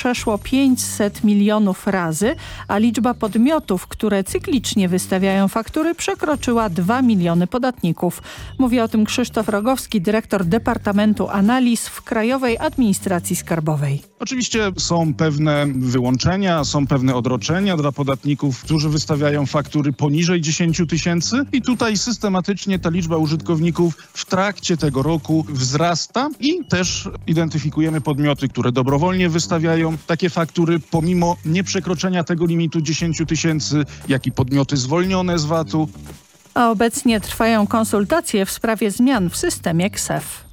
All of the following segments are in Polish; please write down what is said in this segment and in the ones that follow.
przeszło 500 milionów razy, a liczba podmiotów, które cyklicznie wystawiają faktury, przekroczyła 2 miliony podatników. Mówi o tym Krzysztof Rogowski, dyrektor Departamentu Analiz w Krajowej Administracji Skarbowej. Oczywiście są pewne wyłączenia, są pewne odroczenia dla podatników, którzy wystawiają faktury poniżej 10 tysięcy i tutaj systematycznie ta liczba użytkowników w trakcie tego roku wzrasta i też identyfikujemy podmioty, które dobrowolnie wystawiają takie faktury pomimo nieprzekroczenia tego limitu 10 tysięcy, jak i podmioty zwolnione z VAT-u. A obecnie trwają konsultacje w sprawie zmian w systemie KSEF.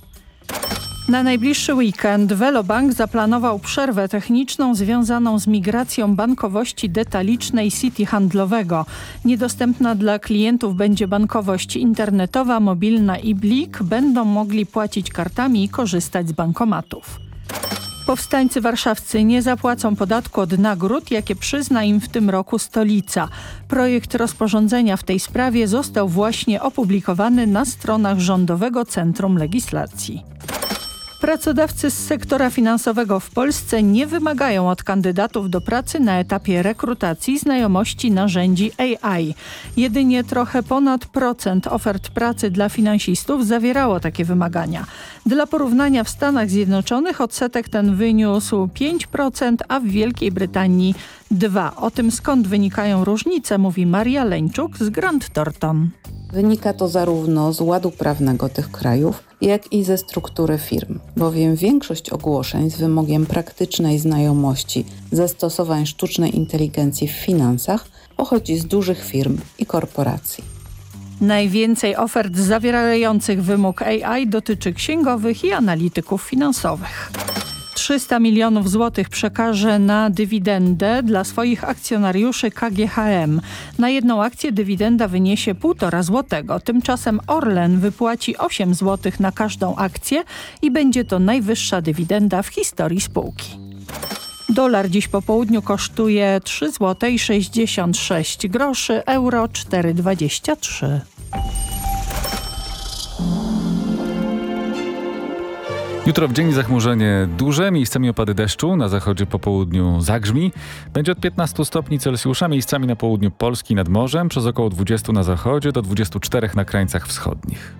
Na najbliższy weekend Velobank zaplanował przerwę techniczną związaną z migracją bankowości detalicznej Citi handlowego. Niedostępna dla klientów będzie bankowość internetowa, mobilna i blik. Będą mogli płacić kartami i korzystać z bankomatów. Powstańcy warszawscy nie zapłacą podatku od nagród, jakie przyzna im w tym roku stolica. Projekt rozporządzenia w tej sprawie został właśnie opublikowany na stronach Rządowego Centrum Legislacji. Pracodawcy z sektora finansowego w Polsce nie wymagają od kandydatów do pracy na etapie rekrutacji znajomości narzędzi AI. Jedynie trochę ponad procent ofert pracy dla finansistów zawierało takie wymagania. Dla porównania w Stanach Zjednoczonych odsetek ten wyniósł 5%, a w Wielkiej Brytanii 2%. O tym, skąd wynikają różnice, mówi Maria Leńczuk z Grant Thornton. Wynika to zarówno z ładu prawnego tych krajów, jak i ze struktury firm, bowiem większość ogłoszeń z wymogiem praktycznej znajomości zastosowań sztucznej inteligencji w finansach pochodzi z dużych firm i korporacji. Najwięcej ofert zawierających wymóg AI dotyczy księgowych i analityków finansowych. 300 milionów złotych przekaże na dywidendę dla swoich akcjonariuszy KGHM. Na jedną akcję dywidenda wyniesie 1,5 złotego. Tymczasem Orlen wypłaci 8 złotych na każdą akcję i będzie to najwyższa dywidenda w historii spółki. Dolar dziś po południu kosztuje 3,66 zł, euro 4,23. Jutro w dzień zachmurzenie duże, miejscami opady deszczu, na zachodzie po południu zagrzmi. Będzie od 15 stopni Celsjusza, miejscami na południu Polski nad morzem, przez około 20 na zachodzie, do 24 na krańcach wschodnich.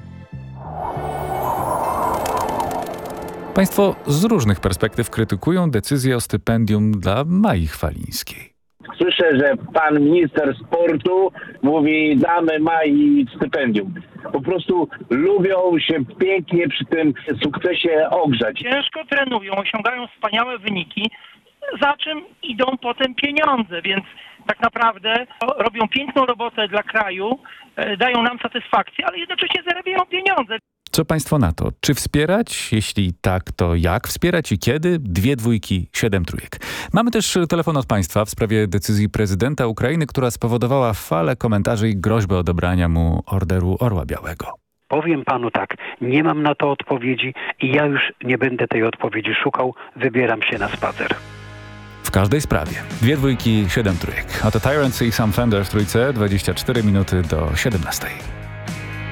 Państwo z różnych perspektyw krytykują decyzję o stypendium dla Mai Chwalińskiej. Słyszę, że pan minister sportu mówi, damy Mai stypendium. Po prostu lubią się pięknie przy tym sukcesie ogrzać. Ciężko trenują, osiągają wspaniałe wyniki, za czym idą potem pieniądze, więc tak naprawdę robią piękną robotę dla kraju, dają nam satysfakcję, ale jednocześnie zarabiają pieniądze. Co państwo na to? Czy wspierać? Jeśli tak, to jak wspierać i kiedy? 2 dwójki, 7 trójek. Mamy też telefon od państwa w sprawie decyzji prezydenta Ukrainy, która spowodowała falę komentarzy i groźbę odebrania mu Orderu Orła Białego. Powiem panu tak, nie mam na to odpowiedzi i ja już nie będę tej odpowiedzi szukał, wybieram się na spacer. W każdej sprawie. 2 dwójki, 7 trójek. Oto Tyrants i Sam Fender w trójce, 24 minuty do 17.